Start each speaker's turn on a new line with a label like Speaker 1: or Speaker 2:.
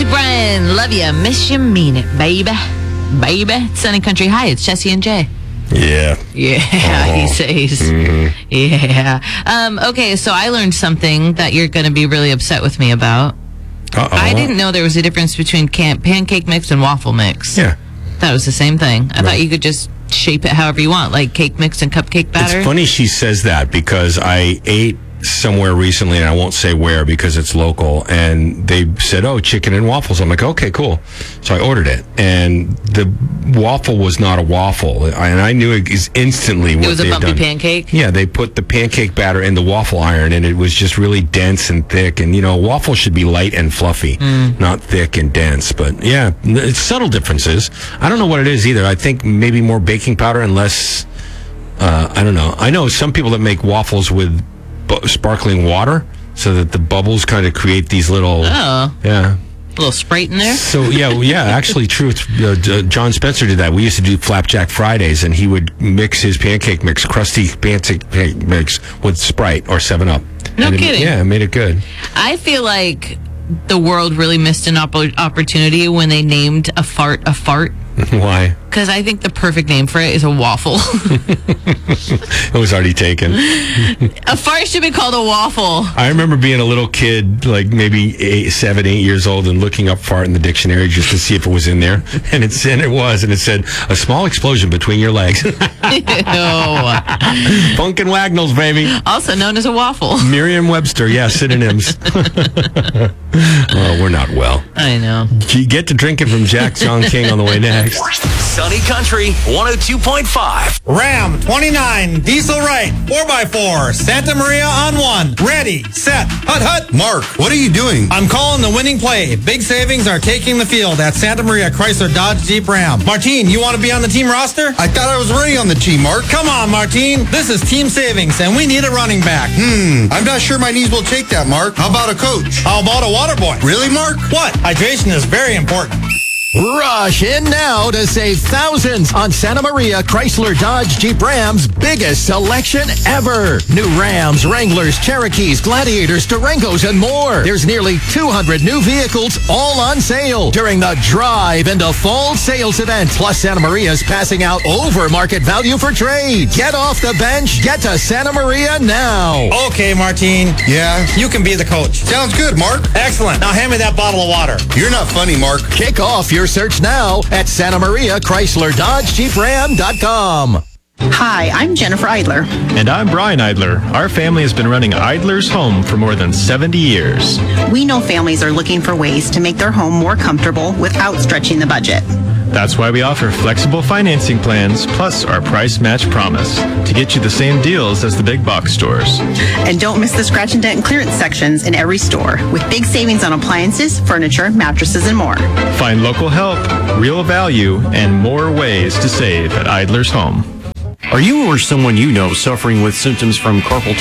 Speaker 1: Music Brian, love you, miss you, mean it, baby. Baby. Sunny Country. Hi, it's Jesse and Jay.
Speaker 2: Yeah.
Speaker 1: Yeah, he says.
Speaker 2: Mm-hmm.
Speaker 1: Yeah. Okay, so I learned something that you're going to be really upset with me about. I didn't know there was a difference between pancake mix and waffle mix.
Speaker 2: Yeah.
Speaker 1: That was the same thing. I thought you could just shape it however you want, like cake mix and cupcake batter.
Speaker 2: It's funny she says that because I ate somewhere recently, and I won't say where because it's local, and they said, chicken and waffles. I'm like, okay, cool. So I ordered it, and the waffle was not a waffle, and I knew it instantly what
Speaker 1: it was a
Speaker 2: they had
Speaker 1: bumpy
Speaker 2: done.
Speaker 1: pancake?
Speaker 2: Yeah, they put the pancake batter in the waffle iron, and it was just really dense and thick, and, waffle should be light and fluffy, not thick and dense, but yeah, it's subtle differences. I don't know what it is either. I think maybe more baking powder and less, I don't know. I know some people that make waffles with sparkling water so that the bubbles kind of create these little a little Sprite in there. So actually true. John Spencer did that. We used to do Flapjack Fridays, and he would mix his pancake mix, crusty pancake mix, with Sprite or 7-Up.
Speaker 1: No kidding.
Speaker 2: It made it good.
Speaker 1: I feel like the world really missed an opportunity when they named a fart a fart.
Speaker 2: Why?
Speaker 1: Because I think the perfect name for it is a waffle.
Speaker 2: It was already taken.
Speaker 1: A fart should be called a waffle.
Speaker 2: I remember being a little kid, like maybe 7, 8 years old, and looking up fart in the dictionary just to see if it was in there. And it said, a small explosion between your legs. Funkin' Wagnalls, baby.
Speaker 1: Also known as a waffle.
Speaker 2: Merriam-Webster, synonyms. Oh, we're not well.
Speaker 1: I know.
Speaker 2: You get to drinking from Jack John King on the way next.
Speaker 3: Sunny Country 102.5.
Speaker 4: Ram 29 Diesel Right 4x4 Santa Maria on 1. Ready, set, hut.
Speaker 5: Mark, what are you doing?
Speaker 4: I'm calling the winning play. Big savings are taking the field at Santa Maria Chrysler Dodge Jeep Ram. Martine, you want to be on the team roster?
Speaker 5: I thought I was already on the team, Mark.
Speaker 4: Come on, Martine. This is team savings, and we need a running back.
Speaker 5: I'm not sure my knees will take that, Mark. How about a coach?
Speaker 4: How about a water boy?
Speaker 5: Really, Mark?
Speaker 4: What? Hydration is very important.
Speaker 6: Rush in now to save thousands on Santa Maria Chrysler Dodge Jeep Ram's biggest selection ever. New Rams, Wranglers, Cherokees, Gladiators, Durangos, and more. There's nearly 200 new vehicles all on sale during the Drive into Fall Sales event. Plus, Santa Maria's passing out over market value for trades. Get off the bench. Get to Santa Maria now.
Speaker 4: Okay, Martine.
Speaker 5: Yeah?
Speaker 4: You can be the coach.
Speaker 5: Sounds good, Mark.
Speaker 4: Excellent. Now hand me that bottle of water.
Speaker 5: You're not funny, Mark.
Speaker 6: Kick off your search now at Santa Maria Chrysler Dodge Jeep Ram.com.
Speaker 7: Hi, I'm Jennifer Eidler.
Speaker 8: And I'm Brian Eidler. Our family has been running Eidler's Home for more than 70 years.
Speaker 7: We know families are looking for ways to make their home more comfortable without stretching the budget.
Speaker 8: That's why we offer flexible financing plans plus our price match promise to get you the same deals as the big box stores.
Speaker 7: And don't miss the scratch and dent clearance sections in every store with big savings on appliances, furniture, mattresses, and more.
Speaker 8: Find local help, real value, and more ways to save at Eidler's Home.
Speaker 9: Are you or someone you know suffering with symptoms from carpal